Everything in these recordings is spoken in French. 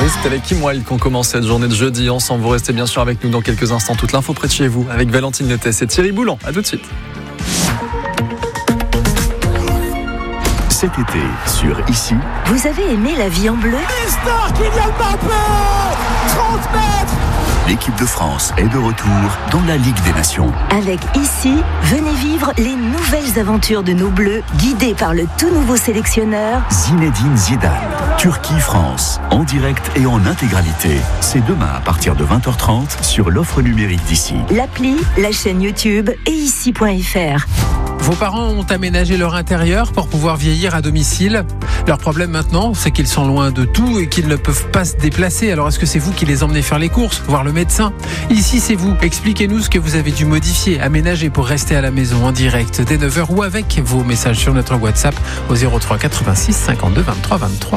Oui, c'est avec Kim Wilde qu'on commence cette journée de jeudi ensemble. Vous restez bien sûr avec nous dans quelques instants. Toute l'info près de chez vous avec Valentine Nettes et Thierry Boulan. À tout de suite. Cet été, sur Ici. Vous avez aimé la vie en bleu ? Mister Kylian Mbappé, 30 mètres. L'équipe de France est de retour dans la Ligue des Nations. Avec Ici, venez vivre les nouvelles aventures de nos Bleus, guidés par le tout nouveau sélectionneur Zinedine Zidane. Turquie-France, en direct et en intégralité. C'est demain à partir de 20h30 sur l'offre numérique d'Ici. L'appli, la chaîne YouTube et ici.fr. Vos parents ont aménagé leur intérieur pour pouvoir vieillir à domicile. Leur problème maintenant, c'est qu'ils sont loin de tout et qu'ils ne peuvent pas se déplacer. Alors est-ce que c'est vous qui les emmenez faire les courses, voir le médecin ? Ici, c'est vous. Expliquez-nous ce que vous avez dû modifier, aménager pour rester à la maison en direct dès 9h ou avec vos messages sur notre WhatsApp au 03 86 52 23 23.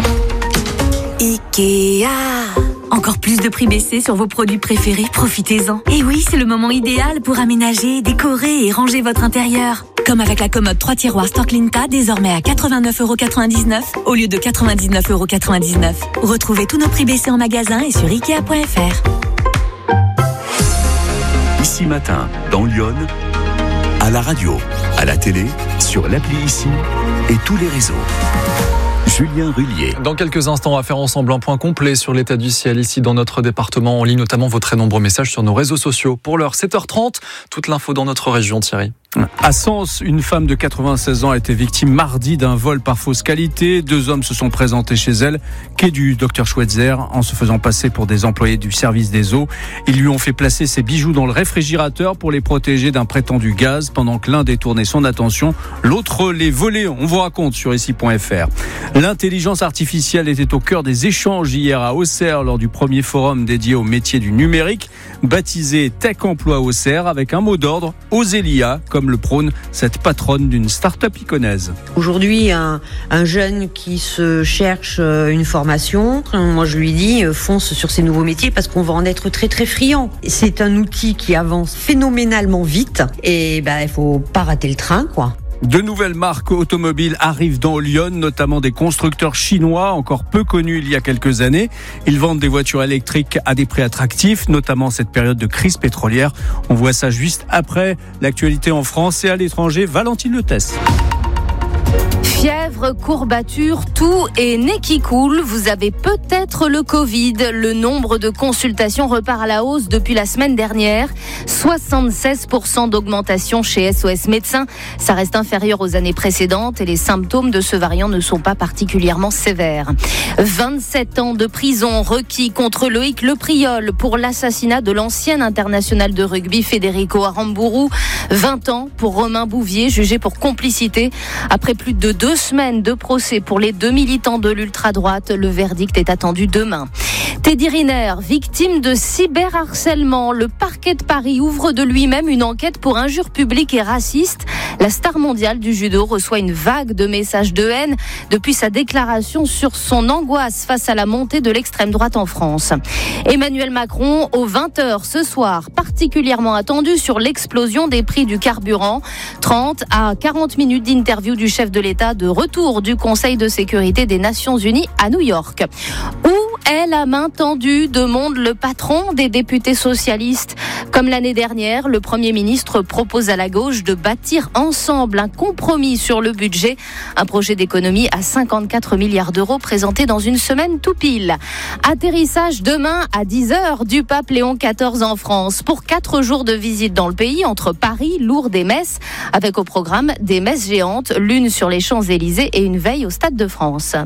Ikea. Encore plus de prix baissés sur vos produits préférés, profitez-en. Et oui, c'est le moment idéal pour aménager, décorer et ranger votre intérieur. Comme avec la commode 3 tiroirs Storklinka, désormais à 89,99€ au lieu de 99,99€. Retrouvez tous nos prix baissés en magasin et sur Ikea.fr. Ici matin, dans Lyon, à la radio, à la télé, sur l'appli Ici et tous les réseaux. Julien Rullier. Dans quelques instants, on va faire ensemble un point complet sur l'état du ciel ici dans notre département. On lit notamment vos très nombreux messages sur nos réseaux sociaux. Pour l'heure, 7h30, toute l'info dans notre région, Thierry. À Sens, une femme de 96 ans a été victime mardi d'un vol par fausse qualité. 2 hommes se sont présentés chez elle, quai du Dr Schweitzer, en se faisant passer pour des employés du service des eaux. Ils lui ont fait placer ses bijoux dans le réfrigérateur pour les protéger d'un prétendu gaz, pendant que l'un détournait son attention, l'autre les volait. On vous raconte sur ici.fr. L'intelligence artificielle était au cœur des échanges hier à Auxerre lors du premier forum dédié au métier du numérique, baptisé Tech Emploi Auxerre, avec un mot d'ordre, osez l'IA, comme le prône cette patronne d'une start-up iconaise. Aujourd'hui, un jeune qui se cherche une formation, moi je lui dis fonce sur ces nouveaux métiers parce qu'on va en être très très friand. C'est un outil qui avance phénoménalement vite et il faut pas rater le train, quoi. De nouvelles marques automobiles arrivent dans Lyon, notamment des constructeurs chinois encore peu connus il y a quelques années. Ils vendent des voitures électriques à des prix attractifs, notamment cette période de crise pétrolière. On voit ça juste après l'actualité en France et à l'étranger. Valentine Nettes. Fièvre, courbature, toux et nez qui coule, vous avez peut-être le Covid. Le nombre de consultations repart à la hausse depuis la semaine dernière. 76% d'augmentation chez SOS Médecins. Ça reste inférieur aux années précédentes et les symptômes de ce variant ne sont pas particulièrement sévères. 27 ans de prison requis contre Loïc Lepriol pour l'assassinat de l'ancien international de rugby Federico Aramburu. 20 ans pour Romain Bouvier, jugé pour complicité. Après plus de 2 semaines de procès pour les 2 militants de l'ultra-droite, le verdict est attendu demain. Teddy Riner, victime de cyberharcèlement. Le parquet de Paris ouvre de lui-même une enquête pour injures publiques et racistes. La star mondiale du judo reçoit une vague de messages de haine depuis sa déclaration sur son angoisse face à la montée de l'extrême droite en France. Emmanuel Macron, aux 20h ce soir, particulièrement attendu sur l'explosion des prix du carburant. 30 à 40 minutes d'interview du chef de l'État de retour du Conseil de sécurité des Nations Unies à New York. Où est la main tendue, demande le patron des députés socialistes. Comme l'année dernière, le Premier ministre propose à la gauche de bâtir ensemble un compromis sur le budget. Un projet d'économie à 54 milliards d'euros présenté dans une semaine tout pile. Atterrissage demain à 10h du pape Léon XIV en France pour 4 jours de visite dans le pays entre Paris, Lourdes et Metz, avec au programme des messes géantes, l'une sur les Champs-Élysées et une veille au Stade de France.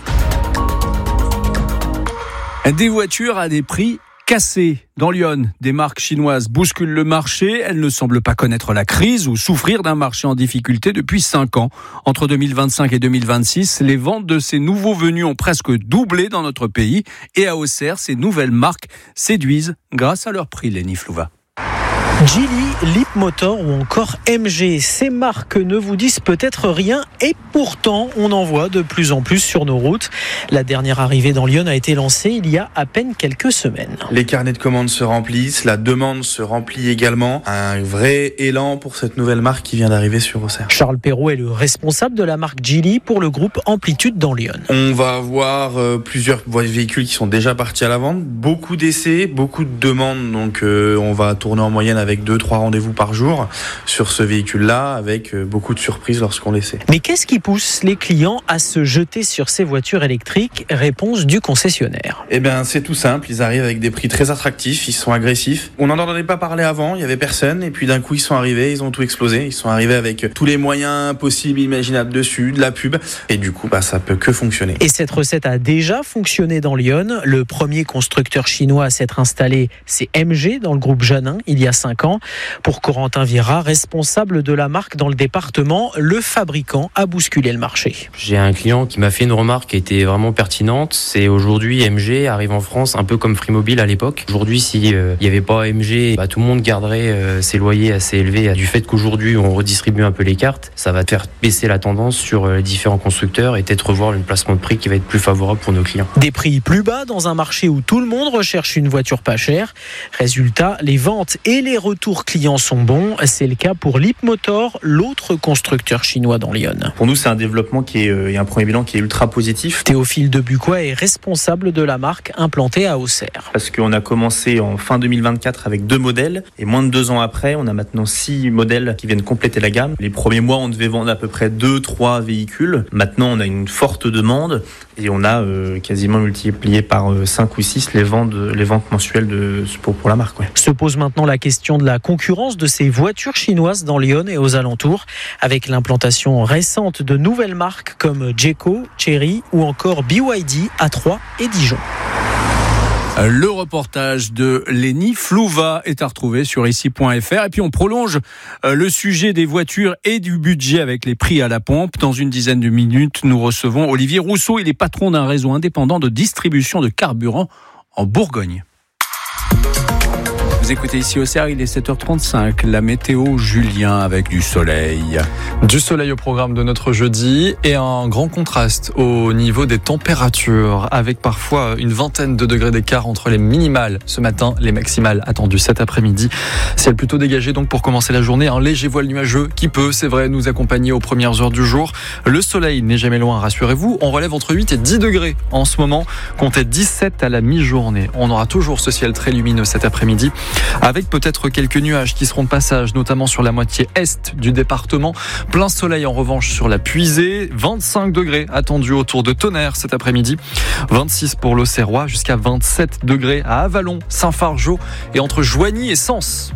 Des voitures à des prix cassés. Dans Lyon, des marques chinoises bousculent le marché. Elles ne semblent pas connaître la crise ou souffrir d'un marché en difficulté depuis 5 ans. Entre 2025 et 2026, les ventes de ces nouveaux venus ont presque doublé dans notre pays. Et à Auxerre, ces nouvelles marques séduisent grâce à leur prix, Lénie Flouva. Geely, Leapmotor ou encore MG, ces marques ne vous disent peut-être rien et pourtant on en voit de plus en plus sur nos routes. La dernière arrivée dans Lyon a été lancée il y a à peine quelques semaines. Les carnets de commandes se remplissent, la demande se remplit également. Un vrai élan pour cette nouvelle marque qui vient d'arriver sur Auxerre. Charles Perrault est le responsable de la marque Geely pour le groupe Amplitude dans Lyon. On va avoir plusieurs véhicules qui sont déjà partis à la vente, beaucoup d'essais, beaucoup de demandes, donc on va tourner en moyenne avec 2-3 rendez-vous par jour sur ce véhicule-là, avec beaucoup de surprises lorsqu'on l'essaie. Mais qu'est-ce qui pousse les clients à se jeter sur ces voitures électriques ? Réponse du concessionnaire. Eh bien, c'est tout simple, ils arrivent avec des prix très attractifs, ils sont agressifs. On n'en entendait pas parler avant, il n'y avait personne, et puis d'un coup ils sont arrivés, ils ont tout explosé, ils sont arrivés avec tous les moyens possibles, imaginables dessus, de la pub, et du coup ça peut que fonctionner. Et cette recette a déjà fonctionné dans Lyon. Le premier constructeur chinois à s'être installé, c'est MG dans le groupe Janin, il y a 5 ans. Pour Corentin Vira, responsable de la marque dans le département, le fabricant a bousculé le marché. J'ai un client qui m'a fait une remarque qui était vraiment pertinente. C'est aujourd'hui MG arrive en France un peu comme Free-Mobile à l'époque. Aujourd'hui, s'il n'y avait pas MG, tout le monde garderait ses loyers assez élevés. Du fait qu'aujourd'hui on redistribue un peu les cartes, ça va faire baisser la tendance sur les différents constructeurs et peut-être revoir le placement de prix qui va être plus favorable pour nos clients. Des prix plus bas dans un marché où tout le monde recherche une voiture pas chère. Résultat, les ventes et les retours clients sont bons. C'est le cas pour Leapmotor, l'autre constructeur chinois dans Lyon. Pour nous, c'est un développement et un premier bilan qui est ultra positif. Théophile Debucois est responsable de la marque implantée à Auxerre. Parce qu'on a commencé en fin 2024 avec 2 modèles et moins de 2 ans après, on a maintenant 6 modèles qui viennent compléter la gamme. Les premiers mois, on devait vendre à peu près 2-3 véhicules. Maintenant, on a une forte demande et on a quasiment multiplié par 5 ou 6 les ventes mensuelles pour la marque. Ouais. Se pose maintenant la question de la concurrence de ces voitures chinoises dans Lyon et aux alentours, avec l'implantation récente de nouvelles marques comme Jeco, Chery ou encore BYD à Troyes et Dijon. Le reportage de Lénie Flouva est à retrouver sur ici.fr. Et puis on prolonge le sujet des voitures et du budget avec les prix à la pompe. Dans une dizaine de minutes, nous recevons Olivier Rousseau. Il est patron d'un réseau indépendant de distribution de carburant en Bourgogne. Vous écoutez ici Auxerre, il est 7h35. La météo, Julien, avec du soleil. Du soleil au programme de notre jeudi et un grand contraste au niveau des températures, avec parfois une vingtaine de degrés d'écart entre les minimales ce matin, les maximales attendues cet après-midi. Ciel plutôt dégagé donc pour commencer la journée, un léger voile nuageux qui peut, c'est vrai, nous accompagner aux premières heures du jour. Le soleil n'est jamais loin, rassurez-vous. On relève entre 8 et 10 degrés en ce moment, comptez 17 à la mi-journée. On aura toujours ce ciel très lumineux cet après-midi, avec peut-être quelques nuages qui seront de passage, notamment sur la moitié est du département. Plein soleil en revanche sur la Puisée, 25 degrés attendus autour de Tonnerre cet après-midi, 26 pour l'Auxerrois, jusqu'à 27 degrés à Avallon, Saint-Fargeau et entre Joigny et Sens.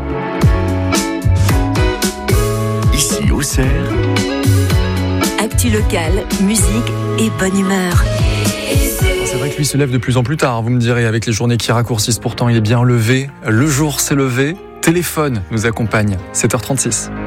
Ici Auxerre. Actu locale, musique et bonne humeur. C'est vrai que lui se lève de plus en plus tard, vous me direz, avec les journées qui raccourcissent. Pourtant, il est bien levé. Le jour s'est levé. Téléphone nous accompagne. 7h36.